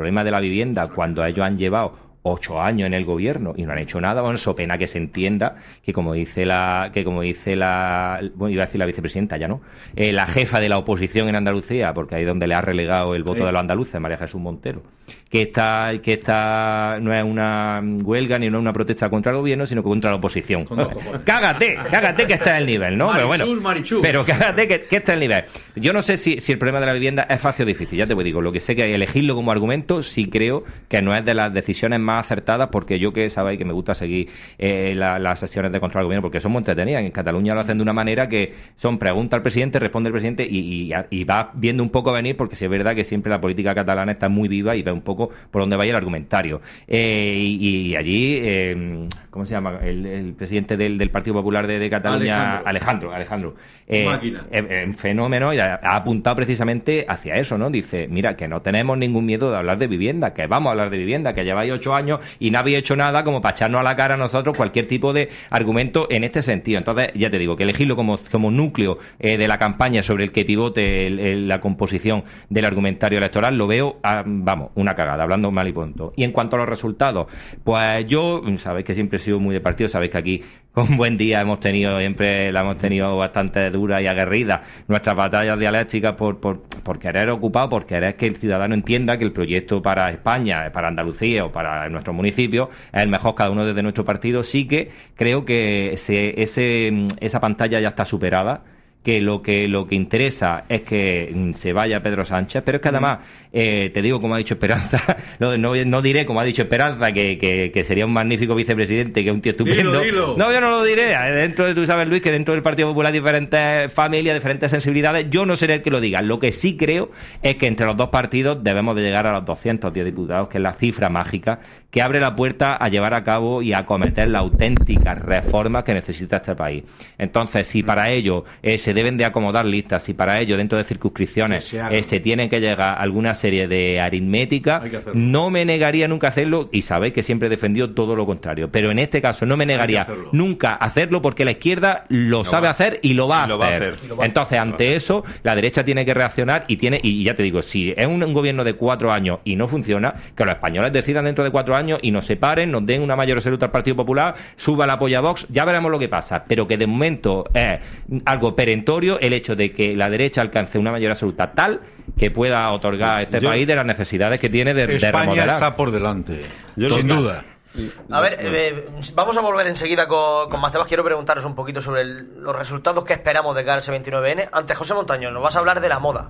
problema de la vivienda, cuando ellos han llevado 8 años en el gobierno y no han hecho nada, bueno, so pena que se entienda que como dice la bueno, iba a decir la vicepresidenta, ya no, la jefa de la oposición en Andalucía, porque ahí es donde le ha relegado el voto de los andaluces, María Jesús Montero, que esta no es una huelga ni no es una protesta contra el gobierno, sino contra la oposición. Cágate que está el nivel, ¿no? Pero cágate que está el nivel. Yo no sé si el problema de la vivienda es fácil o difícil, ya te digo, lo que sé que elegirlo como argumento sí creo que no es de las decisiones más acertadas, porque yo que sabéis que me gusta seguir las sesiones de control al gobierno porque son muy entretenidas. En Cataluña lo hacen de una manera que son pregunta al presidente, responde el presidente y va viendo un poco venir, porque sí es verdad que siempre la política catalana está muy viva y ve un poco por dónde vaya el argumentario. Y allí, ¿cómo se llama? El presidente del Partido Popular de Cataluña, Alejandro. Un fenómeno, y ha apuntado precisamente hacia eso, ¿no? Dice, mira, que no tenemos ningún miedo de hablar de vivienda, que vamos a hablar de vivienda, que lleváis 8 años y no habéis hecho nada como para echarnos a la cara a nosotros cualquier tipo de argumento en este sentido. Entonces, ya te digo, que elegirlo como núcleo de la campaña sobre el que pivote la composición del argumentario electoral, lo veo, una cagada, hablando mal y punto. Y en cuanto a los resultados, pues yo, sabéis que siempre he sido muy de partido, sabéis que aquí con Buen Día siempre la hemos tenido bastante dura y aguerrida, nuestras batallas dialécticas por querer ocupar, por querer que el ciudadano entienda que el proyecto para España, para Andalucía o para nuestro municipio es el mejor, cada uno desde nuestro partido. Sí que creo que esa pantalla ya está superada, que lo que interesa es que se vaya Pedro Sánchez, pero es que además, te digo, como ha dicho Esperanza, no diré como ha dicho Esperanza, que sería un magnífico vicepresidente, que es un tío estupendo. Dilo. No, yo no lo diré. Tú sabes, Luis, que dentro del Partido Popular hay diferentes familias, diferentes sensibilidades. Yo no seré el que lo diga. Lo que sí creo es que entre los dos partidos debemos de llegar a los 210 diputados, que es la cifra mágica que abre la puerta a llevar a cabo y a acometer las auténticas reformas que necesita este país. Entonces, si para ello se deben de acomodar listas, si para ello dentro de circunscripciones se tienen que llegar a alguna serie de aritmética, no me negaría nunca a hacerlo, y sabéis que siempre he defendido todo lo contrario, pero en este caso no me negaría nunca a hacerlo, porque la izquierda lo sabe hacer y lo va a hacer. Entonces, ante eso, la derecha tiene que reaccionar y ya te digo, si es un gobierno de 4 años y no funciona, que los españoles decidan dentro de 4 años y nos separen, nos den una mayor absoluta al Partido Popular, suba la polla a Vox, ya veremos lo que pasa, pero que de momento es algo perentorio el hecho de que la derecha alcance una mayor absoluta tal que pueda otorgar a este país de las necesidades que tiene de España remodelar. Está por delante, sin duda. A ver, vamos a volver enseguida con más temas. Quiero preguntaros un poquito sobre los resultados que esperamos de cara a ese 29N. Antes, José Montaño, nos vas a hablar de la moda.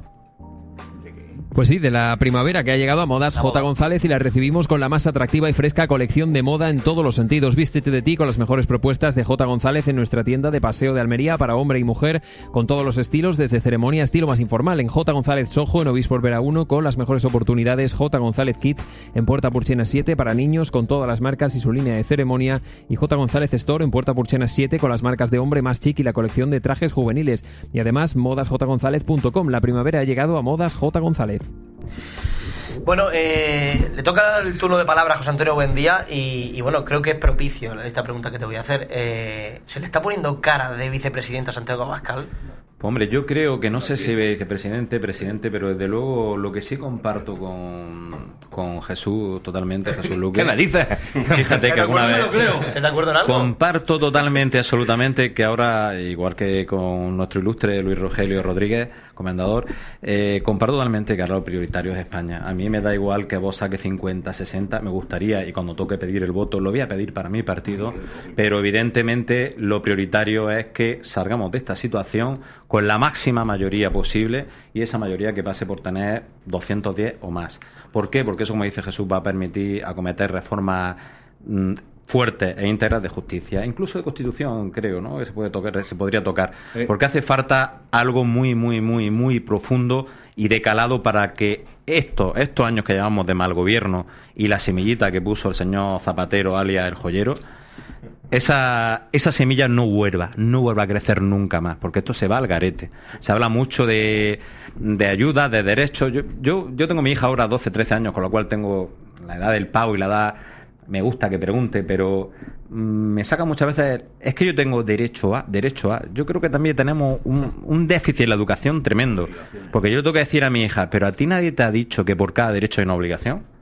Pues sí, de la primavera que ha llegado a Modas J. González, y la recibimos con la más atractiva y fresca colección de moda en todos los sentidos. Vístete de ti con las mejores propuestas de J. González en nuestra tienda de Paseo de Almería para hombre y mujer, con todos los estilos, desde ceremonia a estilo más informal. En J. González Soho, en Obispo Vera 1, con las mejores oportunidades. J. González Kids en Puerta Purchena 7 para niños, con todas las marcas y su línea de ceremonia. Y J. González Store en Puerta Purchena 7 con las marcas de hombre más chic y la colección de trajes juveniles. Y además, modasjgonzalez.com. La primavera ha llegado a Modas J. González. Bueno, le toca el turno de palabra a José Antonio Buendía y bueno, creo que es propicio esta pregunta que te voy a hacer. ¿Se le está poniendo cara de vicepresidente a Santiago Abascal? Pues hombre, yo creo que no sé si vicepresidente, presidente, pero desde luego lo que sí comparto con Jesús totalmente, Jesús Luque. ¿Qué me dices? Fíjate que alguna vez... ¿Estás de acuerdo en algo? Comparto totalmente, absolutamente, que ahora, igual que con nuestro ilustre Luis Rogelio Rodríguez, comendador, comparto totalmente que ahora lo prioritario es España. A mí me da igual que vos saque 50, 60, me gustaría, y cuando toque pedir el voto, lo voy a pedir para mi partido, pero evidentemente lo prioritario es que salgamos de esta situación con la máxima mayoría posible, y esa mayoría que pase por tener 210 o más. ¿Por qué? Porque eso, como dice Jesús, va a permitir acometer reformas fuertes e íntegras de justicia, incluso de Constitución, creo, ¿no? Que se podría tocar, porque hace falta algo muy, muy, muy, muy profundo y de calado para que estos años que llevamos de mal gobierno y la semillita que puso el señor Zapatero, alias el joyero, esa semilla no vuelva a crecer nunca más, porque esto se va al garete. Se habla mucho de ayuda, de derechos. Yo tengo mi hija ahora 12, 13 años, con lo cual tengo la edad del pavo y la edad... Me gusta que pregunte, pero me saca muchas veces... Es que yo tengo derecho a... Yo creo que también tenemos un déficit en la educación tremendo, porque yo le tengo que decir a mi hija, pero a ti nadie te ha dicho que por cada derecho hay una obligación.